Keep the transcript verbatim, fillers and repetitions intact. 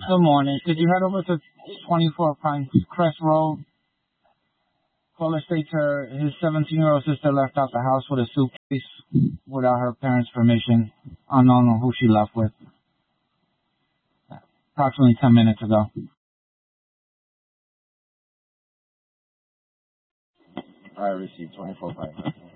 Good morning. Could you head over to twenty-four Pine Crest Road? Caller states her his seventeen-year-old sister left out the house with a suitcase without her parents' permission, unknown on who she left with. Approximately ten minutes ago. I received twenty-four Pine Crest.